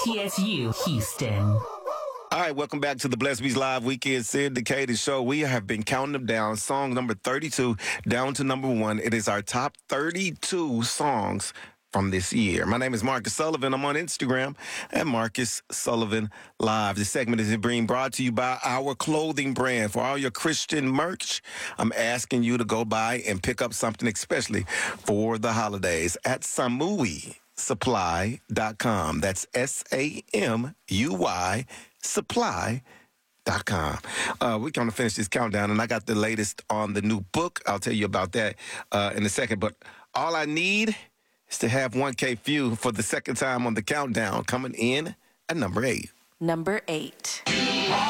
WTSU Houston. All right, welcome back to the Blessed Beats Live Weekend Syndicated Show. We have been counting them down, song number 32 down to number 1. It is our top 32 songs from this year. My name is Marcus Sullivan. I'm on Instagram at Marcus Sullivan Live. This segment is being brought to you by our clothing brand. For all your Christian merch, I'm asking you to go by and pick up something especially for the holidays at SamuiSupply.com. That's SAMUI Supply.com. We're going to finish this countdown, and I got the latest on the new book. I'll tell you about that in a second. But all I need is to have 1K Few for the second time on the countdown, coming in at number 8. Number 8.